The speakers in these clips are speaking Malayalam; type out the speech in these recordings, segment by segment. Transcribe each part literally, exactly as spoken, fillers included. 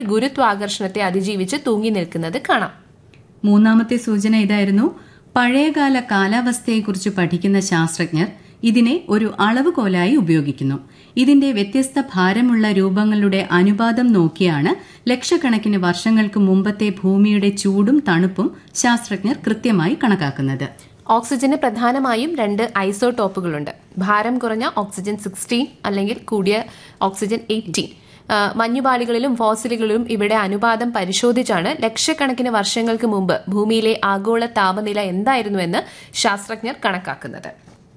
ഗുരുത്വാകർഷണത്തെ അതിജീവിച്ച് തൂങ്ങി നിൽക്കുന്നത് കാണാം. മൂന്നാമത്തെ സൂചന ഇതായിരുന്നു. പഴയകാല കാലാവസ്ഥയെക്കുറിച്ച് പഠിക്കുന്ന ശാസ്ത്രജ്ഞർ ഇതിനെ ഒരു അളവുകോലായി ഉപയോഗിക്കുന്നു. ഇതിന്റെ വ്യത്യസ്ത ഭാരമുള്ള രൂപങ്ങളുടെ അനുപാതം നോക്കിയാണ് ലക്ഷക്കണക്കിന് വർഷങ്ങൾക്ക് മുമ്പത്തെ ഭൂമിയുടെ ചൂടും തണുപ്പും ശാസ്ത്രജ്ഞർ കൃത്യമായി കണക്കാക്കുന്നത്. ഓക്സിജന് പ്രധാനമായും രണ്ട് ഐസോടോപ്പുകളുണ്ട്. ഭാരം കുറഞ്ഞ ഓക്സിജൻ സിക്സ്റ്റീൻ അല്ലെങ്കിൽ കൂടിയ ഓക്സിജൻ എയ്റ്റീൻ. മഞ്ഞുപാളികളിലും ഫോസിലുകളിലും ഇവിടെ അനുപാതം പരിശോധിച്ചാണ് ലക്ഷക്കണക്കിന് വർഷങ്ങൾക്ക് മുമ്പ് ഭൂമിയിലെ ആഗോള താപനില എന്തായിരുന്നുവെന്ന് ശാസ്ത്രജ്ഞർ കണക്കാക്കുന്നത്.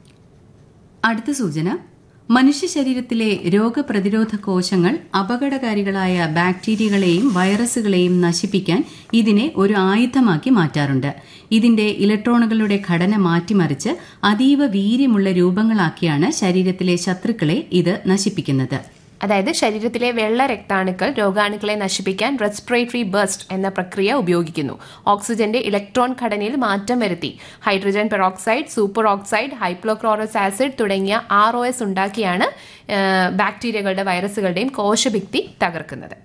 അടുത്ത സൂചന. മനുഷ്യ ശരീരത്തിലെ രോഗപ്രതിരോധ കോശങ്ങൾ അപകടകാരികളായ ബാക്ടീരിയകളെയും വൈറസുകളെയും നശിപ്പിക്കാൻ ഇതിനെ ഒരു ആയുധമാക്കി മാറ്റാറുണ്ട്. ഇതിന്റെ ഇലക്ട്രോണുകളുടെ ഘടന മാറ്റിമറിച്ച് അതീവ വീര്യമുള്ള രൂപങ്ങളാക്കിയാണ് ശരീരത്തിലെ ശത്രുക്കളെ ഇത് നശിപ്പിക്കുന്നത്. അതായത് ശരീരത്തിലെ വെള്ള രക്താണുക്കൾ രോഗാണുക്കളെ നശിപ്പിക്കാൻ റെസ്പിറേറ്ററി ബർസ്റ്റ് എന്ന പ്രക്രിയ ഉപയോഗിക്കുന്നു. ഓക്സിജന്റെ ഇലക്ട്രോൺ ഘടനയിൽ മാറ്റം വരുത്തി hydrogen peroxide, super oxide, ഹൈപ്ലോക്ലോറസ് acid തുടങ്ങിയ ആർ ഒ എസ് ഉണ്ടാക്കിയാണ് ബാക്ടീരിയകളുടെ വൈറസുകളുടെയും കോശഭിത്തി തകർക്കുന്നത്.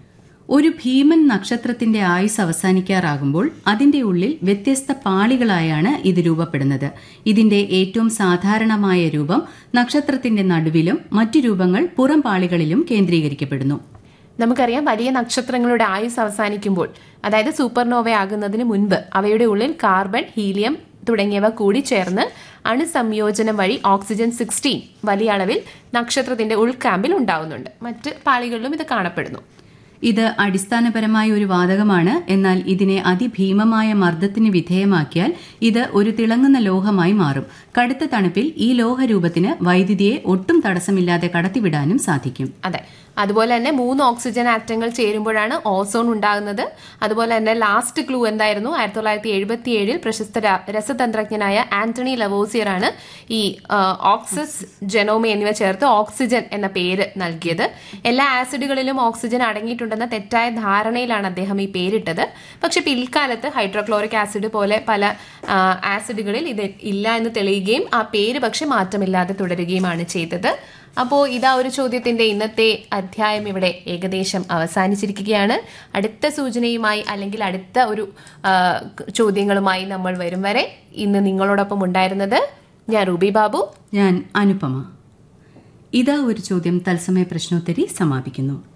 ഒരു ഭീമൻ നക്ഷത്രത്തിന്റെ ആയുസ് അവസാനിക്കാറാകുമ്പോൾ അതിന്റെ ഉള്ളിൽ വ്യത്യസ്ത പാളികളായാണ് ഇത് രൂപപ്പെടുന്നത്. ഇതിന്റെ ഏറ്റവും സാധാരണമായ രൂപം നക്ഷത്രത്തിന്റെ നടുവിലും മറ്റു രൂപങ്ങൾ പുറം പാളികളിലും കേന്ദ്രീകരിക്കപ്പെടുന്നു. നമുക്കറിയാം, വലിയ നക്ഷത്രങ്ങളുടെ ആയുസ് അവസാനിക്കുമ്പോൾ, അതായത് സൂപ്പർനോവ ആകുന്നതിന് മുൻപ് അവയുടെ ഉള്ളിൽ കാർബൺ, ഹീലിയം തുടങ്ങിയവ കൂടി ചേർന്ന് അണുസംയോജനം വഴി ഓക്സിജൻ സിക്സ്റ്റീൻ വലിയ അളവിൽ നക്ഷത്രത്തിന്റെ ഉൾക്കാമ്പിൽ ഉണ്ടാവുന്നുണ്ട്. മറ്റ് പാളികളിലും ഇത് കാണപ്പെടുന്നു. ഇത് അടിസ്ഥാനപരമായ ഒരു വാതകമാണ്. എന്നാൽ ഇതിനെ അതിഭീമമായ മർദ്ദത്തിന് വിധേയമാക്കിയാൽ ഇത് ഒരു തിളങ്ങുന്ന ലോഹമായി മാറും. കടുത്ത തണുപ്പിൽ ഈ ലോഹരൂപത്തിന് വൈദ്യുതിയെ ഒട്ടും തടസ്സമില്ലാതെ കടത്തിവിടാനും സാധിക്കും. അതെ, അതുപോലെ തന്നെ മൂന്ന് ഓക്സിജൻ ആറ്റങ്ങൾ ചേരുമ്പോഴാണ് ഓസോൺ ഉണ്ടാകുന്നത്. അതുപോലെ തന്നെ ലാസ്റ്റ് ക്ലൂ എന്തായിരുന്നു? ആയിരത്തി തൊള്ളായിരത്തി എഴുപത്തി ഏഴിൽ പ്രശസ്ത രസതന്ത്രജ്ഞനായ ആന്റണി ലവോസിയർ ആണ് ഈ ഓക്സിസ്, ജെനോമി എന്നിവ ചേർത്ത് ഓക്സിജൻ എന്ന പേര് നൽകിയത്. എല്ലാ ആസിഡുകളിലും ഓക്സിജൻ അടങ്ങിയിട്ടുണ്ടെന്ന തെറ്റായ ധാരണയിലാണ് അദ്ദേഹം ഈ പേരിട്ടത്. പക്ഷെ പിൽക്കാലത്ത് ഹൈഡ്രോക്ലോറിക് ആസിഡ് പോലെ പല ആസിഡുകളിൽ ഇത് ഇല്ല എന്ന് തെളിയുകയും ആ പേര് പക്ഷെ മാറ്റമില്ലാതെ തുടരുകയുമാണ് ചെയ്തത്. അപ്പോൾ ഇതാ ഒരു ചോദ്യത്തിന്റെ ഇന്നത്തെ അധ്യായം ഇവിടെ ഏകദേശം അവസാനിച്ചിരിക്കുകയാണ്. അടുത്ത സൂചനയുമായി അല്ലെങ്കിൽ അടുത്ത ഒരു ചോദ്യങ്ങളുമായി നമ്മൾ വരും വരെ ഇന്ന് നിങ്ങളോടൊപ്പം ഉണ്ടായിരുന്നത് ഞാൻ റൂബി ബാബു, ഞാൻ അനുപമ. ഇതാ ഒരു ചോദ്യം തത്സമയ പ്രശ്നോത്തരി സമാപിക്കുന്നു.